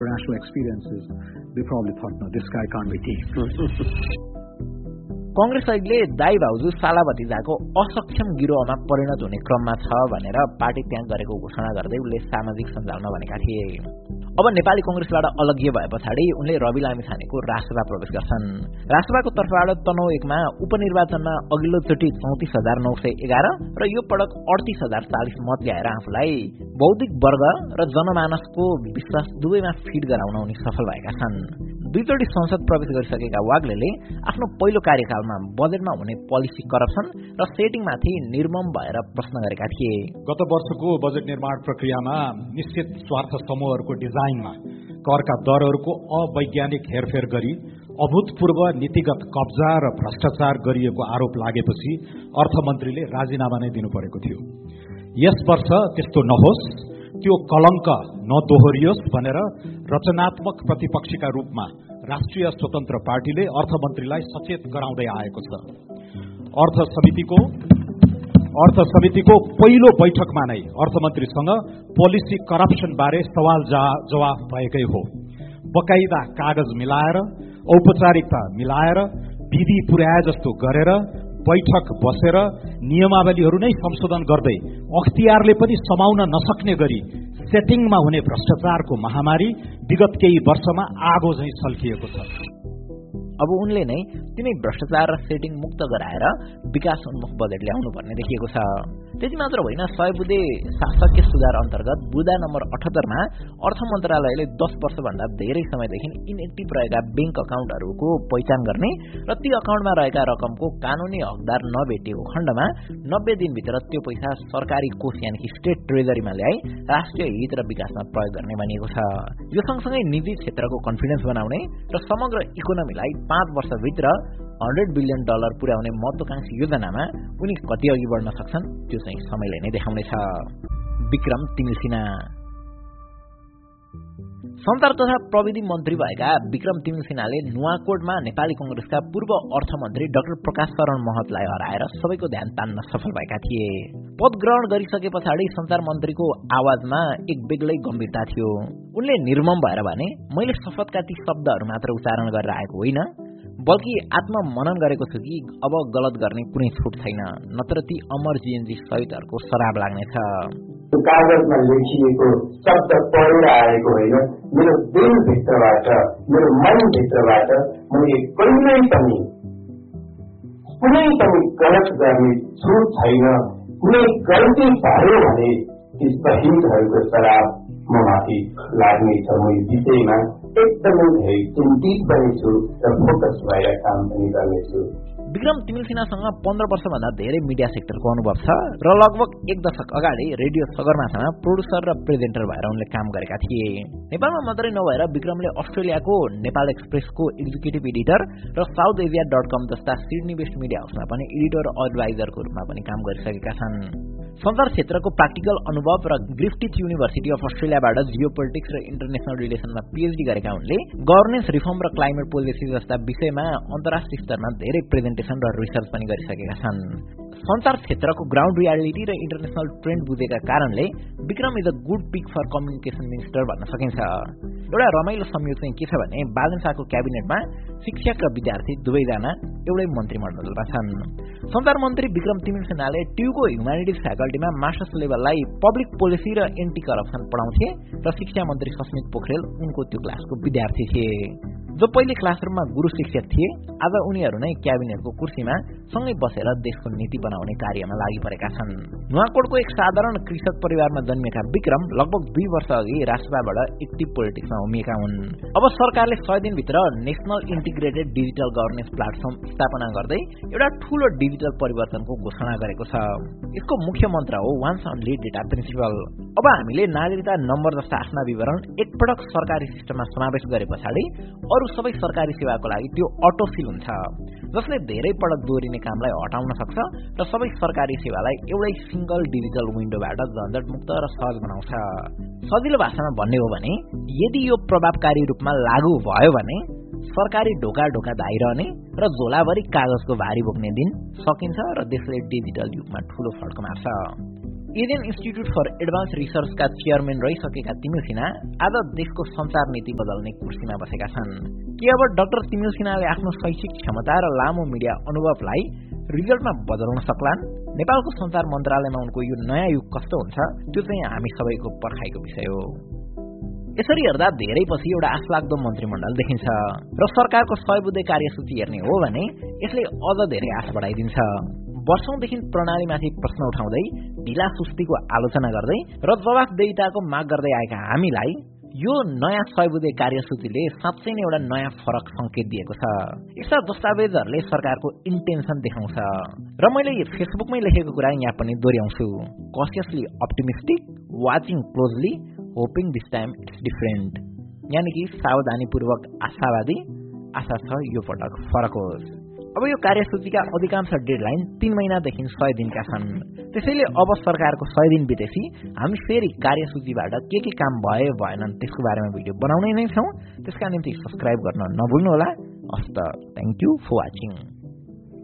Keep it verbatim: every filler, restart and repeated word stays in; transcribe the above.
National experiences, they probably thought, no, this guy can't be king. Congress अहिले दाई भाउजू साला भतिजाको असक्षम गिरोहमा परिणत हुने क्रममा छ भनेर पार्टी त्याग गरेको घोषणा गर्दै उनले सामाजिक सञ्जालमा भनेका थिए। अब नेपाली कांग्रेसबाट अलग्गिए भए पछाडि उनले रवि लामिछानेको राष्ट्रसभा प्रवेश गर्छन्। राष्ट्रसभाको तर्फबाट तनहुँ एकमा उपनिर्वाचनमा अघिल्लो चोटि चौतिस हजार नौ सय एघार र यो पटक अडतिस हजार चालिस मत ल्याएर आफूलाई बौद्धिक वर्ग र जनमानसको विश्वास दुवैमा फिट गराउन उनी सफल भएका छन्। दुईचोटि संसद प्रवेश गरिसकेका वाग्लेले आफ्नो पहिलो कार्यकालमा बजेटमा हुने पोलिसी करप्सन र सेटिङमाथि निर्मम भएर प्रश्न गरेका थिए। गत वर्षको बजेट निर्माण प्रक्रियामा निश्चित स्वार्थ समूहहरूको डिजाइनमा करका दरहरूको अवैज्ञानिक हेरफेर गरी अभूतपूर्व नीतिगत कब्जा र भ्रष्टाचार गरिएको आरोप लागेपछि अर्थमन्त्रीले राजीनामा नै दिनु परेको थियो। यस वर्ष त्यस्तो नहोस्, त्यो कलंक नदोहोरियोस् भनेर रचनात्मक प्रतिपक्षीका रूपमा राष्ट्रिय स्वतन्त्र पार्टीले अर्थमन्त्रीलाई सचेत गराउँदै आएको छ। अर्थ समितिको अर्थ समितिको पहिलो बैठकमा नै अर्थमन्त्रीसँग पोलिसी करप्सन बारे सवाल जवाफ भएकै हो। बकाइदा कागज मिलाएर, औपचारिकता मिलाएर, विधि पुर्याए जस्तो गरेर बैठक बसेर नियमावलीहरू नै संशोधन गर्दै अख्तियारले पनि समाउन नसक्ने गरी सेटिङमा हुने भ्रष्टाचारको महामारी विगत केही वर्षमा आगो झैं सल्किएको छ। अब उनले नै तिनै भ्रष्टाचार र सेटिङ मुक्त गराएर विकास उन्मुख बजेट ल्याउनु पर्ने देखिएको छ। त्यति मात्र होइन, सय बुँदे शासकीय सुधार अन्तर्गत बुँदा नम्बर अठहत्तरमा अर्थ मन्त्रालयले दस वर्षभन्दा धेरै समयदेखि इनएक्टिभ रहेका ब्याङ्क अकाउन्टहरूको पहिचान गर्ने र ती अकाउन्टमा रहेका रकमको कानूनी हकदार नभेटिएको खण्डमा नब्बे दिनभित्र त्यो पैसा सरकारी कोष यानि कि स्टेट ट्रेजरीमा ल्याई राष्ट्रिय हित र विकासमा प्रयोग गर्ने भनिएको छ। यो सँगसँगै निजी क्षेत्रको कन्फिडेन्स बनाउने र समग्र इकोनोमीलाई पाँच वर्षभित्र हन्ड्रेड बिलियन डलर पुर्याउने महत्वाकांक्षी योजनामा उनी कति अघि बढ्न सक्छन् त्यो चाहिँ समयले नै देखाउनेछ। विक्रम तिमिल सिन्हा सञ्चार तथा प्रविधि मन्त्री भएका विक्रम तिमिल सिन्हाले नुवाकोटमा नेपाली कांग्रेसका पूर्व अर्थमन्त्री डाक्टर प्रकाश शरण महतलाई हराएर सबैको ध्यान तान्न सफल भएका थिए। पद ग्रहण गरिसके पछाडि सञ्चार मन्त्रीको आवाजमा एक बेग्लै गम्भीरता थियो। उनले निर्मम भएर भने, मैले शपथका ती शब्दहरू मात्र उच्चारण गरेर आएको होइन, बल्कि आत्ममनन गरेको छु कि अब गलत गर्ने कुनै छुट छैन, नत्र ती अमर जीएनजी शहीदहरूको शराब लाग्नेछ। कागजमा लेखिएको शब्द पढेर आएको होइन, मेरो दिलभित्रबाट, मेरो मनभित्रबाट मैले कहिल्यै पनि कुनै पनि गलत गर्ने छुट छैन। कुनै गल्ती भयो भने ती शहीदहरूको शराब ममाथि लाग्नेछ। म यो विषयमा एकदमै धेरै चिन्तित पनि छु र फोकस भएर काम पनि गर्नेछु। विक्रम तिमिल सिन्हासँग पन्ध्र वर्षभन्दा धेरै मिडिया सेक्टरको अनुभव छ र लगभग एक दशक अगाडि रेडियो सगरमाथामा प्रोड्युसर र प्रेजेन्टर भएर उनले काम गरेका थिए। नेपालमा मात्रै नभएर विक्रमले अस्ट्रेलियाको नेपाल एक्सप्रेसको एक्जिक्युटिभ एडिटर र साउथ एसिया डट कम जस्ता सिडनी बेस्ड मिडिया हाउसमा पनि एडिटर एडभाइजरको रूपमा पनि काम गरिसकेका छन्। सञ्चार क्षेत्रको प्र्याक्टिकल अनुभव र ग्रिफ्टिथ युनिभर्सिटी अफ अस्ट्रेलियाबाट जियोपोलिटिक्स र इन्टरनेसनल रिलेसनमा पीएचडी गरेका उनले गभर्नेन्स रिफर्म र क्लाइमेट पोलिसी जस्ता विषयमा अन्तर्राष्ट्रिय स्तरमा धेरै प्रेजेन्टेसन र रिसर्च पनि गरिसकेका छन्। सञ्चार क्षेत्रको ग्राउन्ड रियालिटी र इन्टरनेसनल ट्रेन्ड बुझेका कारणले Vikram is a good pick for communication minister भन्न सकिन्छ। एउटा रमाइलो संयोग चाहिँ के छ भने बालन शाहको क्याबिनेटमा शिक्षक र विद्यार्थी दुवैजना एउटै मन्त्रीमण्डलमा छन्। सञ्चार मन्त्री विक्रम तिमिल सिन्हाले ट्युको ह्युम्यानिटिज फ्याकल्टीमा मास्टर्स लेभललाई पब्लिक पोलिसी र एन्टी करप्सन पढाउँथे र शिक्षा मन्त्री सस्मित पोखरेल उनको त्यो क्लासको विद्यार्थी थिए। जो पहिले क्लासरुममा गुरु शिक्षक थिए, आज उनीहरू नै क्याबिनेटको कुर्सीमा सँगै बसेर देशको नीति बनाउने कार्यमा लागि परेका छन्। नुवाकोटको एक साधारण कृषक परिवारमा जन्मिएका विक्रम लगभग दुई वर्ष अघि राष्ट्रसभाबाट एक्टिभ पोलिटिक्समा उमिएका हुन्। अब सरकारले सय दिनभित्र national integrated digital governance platform स्थापना गर्दै एउटा ठूलो डिजिटल परिवर्तनको घोषणा गरेको छ। यसको मुख्य मन्त्र हो वान्स ओन्ली डेटा प्रिन्सिपल। अब हामीले नागरिकता नम्बर जस्ता आफ्ना विवरण एकपटक सरकारी सिस्टममा समावेश गरे पछाडि अरू सबै सरकारी सेवाको लागि त्यो अटोफिल हुन्छ, जसले धेरै पटक दोहोरिने कामलाई हटाउन सक्छ र सबै सरकारी सेवालाई एउटै सिंगल डिजिटल विन्डोबाट झन्झटमुक्त र सहज बनाउँछ। सजिलो भाषामा भन्ने हो भने यदि यो प्रभावकारी रूपमा लागू भयो भने सरकारी ढोका ढोका धाइरहने र झोलाभरि कागजको भारी बोक्ने दिन सकिन्छ र देशले डिजिटल युगमा ठूलो फड्को मार्छ। Eden institute for advance रिसर्चका chairman रहिसकेका तिमिल Sinha आज देशको सञ्चार नीति बदल्ने कुर्सीमा बसेका छन्। के अब डाक्टर तिमिल सिन्हाले आफ्नो शैक्षिक क्षमता र लामो मिडिया अनुभवलाई रिजल्टमा बदल्न सक्लान्? नेपालको सञ्चार मन्त्रालयमा उनको यो नयाँ युग कस्तो हुन्छ त्यो चाहिँ हामी सबैको पर्खाइको विषय हो। यसरी हेर्दा धेरै पछि एउटा आशलाग्दो मन्त्रीमण्डल देखिन्छ र सरकारको सय बुँदे कार्यसूची हेर्ने हो भने यसले अझ धेरै आश बढाइदिन्छ। वर्षौंदेखि प्रणालीमाथि प्रश्न उठाउँदै ढिला सुस्तीको आलोचना गर्दै र जवाफदेहिताको माग गर्दै आएका हामीलाई यो नयाँ सय बुँदे कार्यसूचीले साँच्चै नै एउटा नयाँ फरक संकेत दिएको छ। यस्ता दस्तावेजहरूले सरकारको इन्टेन्सन देखाउँछ र मैले फेसबुकमै लेखेको कुरा यहाँ पनि दोहोर्याउँछु। कसियसली optimistic, watching closely, hoping this time it's different. यानि कि सावधानीपूर्वक आशावादी, आशा छ यो पटक फरक होस्। अब यो कार्यसूचीका अधिकांश डेडलाइन तीन महिनादेखि सय दिनका छन्। त्यसैले अब सरकारको सय दिन बितेपछि हामी फेरि कार्यसूचीबाट के के काम भयो भएनन् त्यसको बारेमा भिडियो बनाउनै नै छौँ। त्यसका निम्ति सब्स्क्राइब गर्न नभुल्नुहोला। हस्त थ्याङ्क यू फर वाचिङ।